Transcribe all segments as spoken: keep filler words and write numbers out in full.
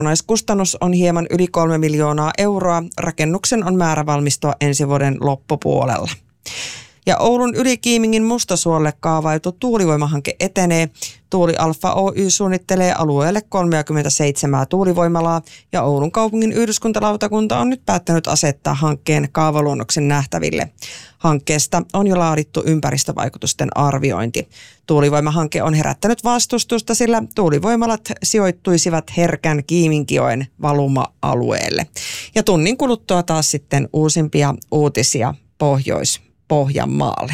Kokonaiskustannus on hieman yli kolme miljoonaa euroa. Rakennuksen on määrä valmistua ensi vuoden loppupuolella. Ja Oulun Ylikiimingin Mustasuolle kaavailtu tuulivoimahanke etenee. Tuuli Alfa Oy suunnittelee alueelle kolmekymmentäseitsemän tuulivoimalaa ja Oulun kaupungin yhdyskuntalautakunta on nyt päättänyt asettaa hankkeen kaavaluonnoksen nähtäville. Hankkeesta on jo laadittu ympäristövaikutusten arviointi. Tuulivoimahanke on herättänyt vastustusta, sillä tuulivoimalat sijoittuisivat herkän Kiiminkijoen valuma-alueelle. Ja tunnin kuluttua taas sitten uusimpia uutisia Pohjois Pohjanmaalle.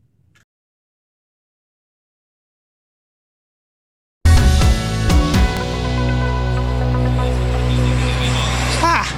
Häh?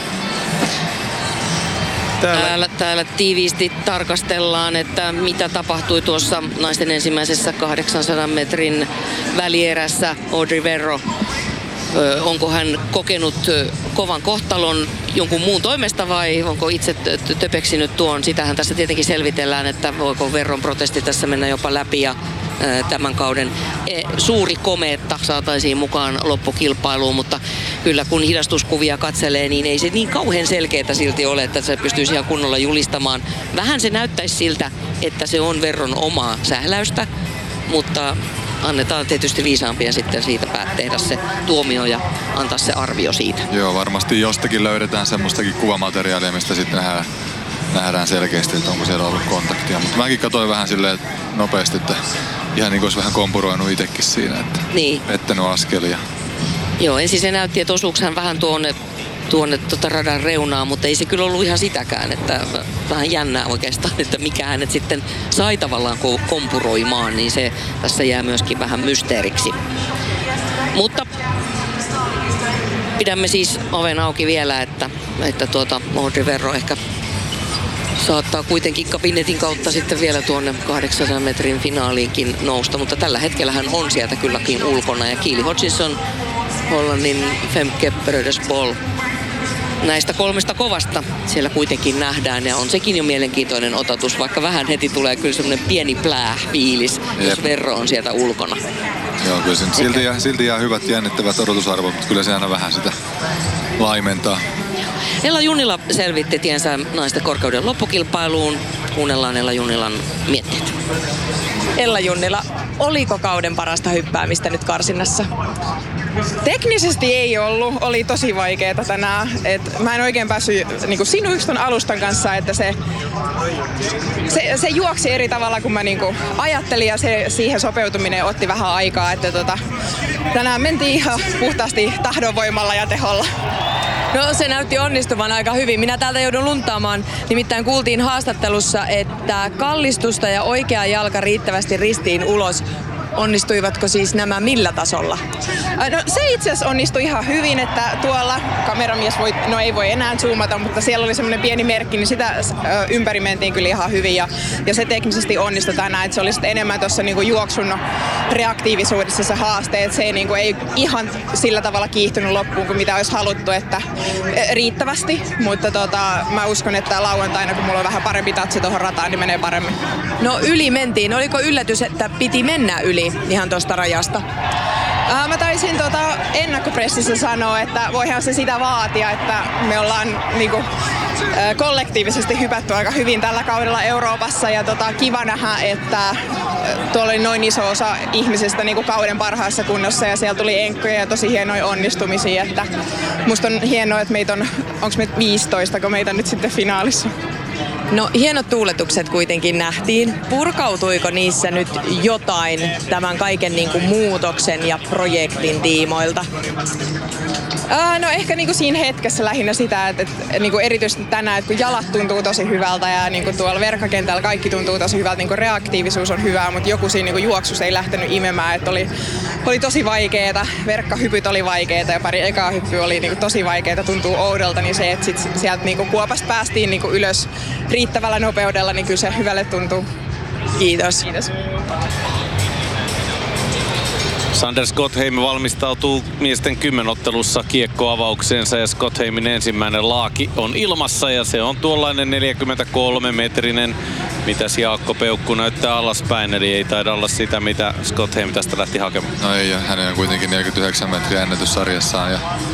Täällä. Täällä, täällä tiiviisti tarkastellaan, että mitä tapahtui tuossa naisten ensimmäisessä kahdeksansadan metrin välierässä. Audrey Verro, ö, onko hän kokenut kovan kohtalon jonkun muun toimesta vai onko itse töpeksinyt tuon? Sitähän tässä tietenkin selvitellään, että voiko Verron protesti tässä mennä jopa läpi ja tämän kauden suuri komeetta saataisiin mukaan loppukilpailuun, mutta kyllä kun hidastuskuvia katselee, niin ei se niin kauhean selkeää silti ole, että se pystyisi ihan kunnolla julistamaan. Vähän se näyttäisi siltä, että se on Verron omaa sähläystä, mutta annetaan tietysti viisaampia sitten siitä päät tehdä se tuomio ja antaa se arvio siitä. Joo, varmasti jostakin löydetään semmoistakin kuvamateriaalia, mistä sitten nähdään, nähdään selkeästi, että onko siellä ollut kontaktia. Mutta mäkin katsoin vähän silleen nopeasti, että ihan niin kuin olisi vähän kompuroinut itsekin siinä, että niin. Pettänyt askelia. Joo, ensin se näytti, että osuuko hän vähän tuonne, tuonne tuota radan reunaan, mutta ei se kyllä ollut ihan sitäkään, että vähän jännää oikeastaan, että mikä hänet sitten sai tavallaan kompuroimaan, niin se tässä jää myöskin vähän mysteeriksi. Mutta pidämme siis oven auki vielä, että, että tuota Audrey Verro ehkä saattaa kuitenkin kabinetin kautta sitten vielä tuonne kahdeksansadan metrin finaaliinkin nousta, mutta tällä hetkellä hän on sieltä kylläkin ulkona. Ja Keely Hodgson, Hollannin Femke Brodesbol, näistä kolmesta kovasta siellä kuitenkin nähdään ja on sekin jo mielenkiintoinen otatus, vaikka vähän heti tulee kyllä semmoinen pieni plää-fiilis, jos Verro on sieltä ulkona. Joo, kyllä sen silti, jää, silti jää hyvät jännittävät odotusarvot, mutta kyllä se aina vähän sitä laimentaa. Ella Junnila selvitti tiensä naisten korkeuden loppukilpailuun. Kuunnellaan Ella Junnilan mietteet. Ella Junnila, oliko kauden parasta hyppäämistä nyt karsinnassa? Teknisesti ei ollut. Oli tosi vaikeeta tänään. Et mä en oikein päässyt niinku sinuiksi ton alustan kanssa, että se, se, se juoksi eri tavalla kuin mä niinku ajattelin ja se, siihen sopeutuminen otti vähän aikaa. Että tota, tänään mentiin ihan puhtaasti tahdonvoimalla ja teholla. No se näytti onnistuvan aika hyvin. Minä täältä joudun luntaamaan. Nimittäin kuultiin haastattelussa, että kallistusta ja oikea jalka riittävästi ristiin ulos. Onnistuivatko siis nämä millä tasolla? No se itse asiassa onnistui ihan hyvin, että tuolla kameramies voi, no ei voi enää zoomata, mutta siellä oli semmoinen pieni merkki, niin sitä ympäri mentiin kyllä ihan hyvin ja, ja se teknisesti onnistui tänään, että se oli sitten enemmän tuossa niinku juoksun reaktiivisuudessa se haaste, että se ei, niinku, ei ihan sillä tavalla kiihtynyt loppuun kuin mitä olisi haluttu, että riittävästi, mutta tota, mä uskon, että lauantaina kun mulla on vähän parempi tatsi tuohon rataan, niin menee paremmin. No yli mentiin. Oliko yllätys, että piti mennä yli ihan tuosta rajasta? Äh, mä taisin tota ennakkopressissä sanoa, että voihan se sitä vaatia, että me ollaan niinku, äh, kollektiivisesti hypätty aika hyvin tällä kaudella Euroopassa ja tota, kiva nähdä, että äh, tuolla oli noin iso osa ihmisistä niinku kauden parhaassa kunnossa ja siellä tuli enkkoja ja tosi hienoja onnistumisia, että musta on hienoa, että meitä on, onks meitä viisitoista, kun meitä on nyt sitten finaalissa. No hienot tuuletukset kuitenkin nähtiin. Purkautuiko niissä nyt jotain tämän kaiken niin kuin muutoksen ja projektin tiimoilta? Äh, no ehkä niinku siinä hetkessä lähinnä sitä, että, että niinku erityisesti tänään, että kun jalat tuntuu tosi hyvältä ja niinku tuolla verkkakentällä kaikki tuntuu tosi hyvältä, niinku reaktiivisuus on hyvää, mutta joku siinä niinku juoksussa ei lähtenyt imemään, että oli, oli tosi vaikeeta, verkkahypyt oli vaikeeta ja pari ekaa hyppyä oli niinku tosi vaikeeta, tuntuu oudolta, niin se, että sit sieltä niinku kuopasta päästiin niinku ylös riittävällä nopeudella, niin kyllä se hyvälle tuntuu. Kiitos. Kiitos. Sander Scottheim valmistautuu miesten kymmenottelussa kiekkoavaukseensa ja Scottheimin ensimmäinen laaki on ilmassa ja se on tuollainen neljäkymmentäkolme metrinen. Mitäs Jaakko Peukku näyttää alaspäin, eli ei taida olla sitä, mitä Scottheim tästä lähti hakemaan. No ei, hänellä on kuitenkin neljäkymmentäyhdeksän metriä ennätyssarjassaan ja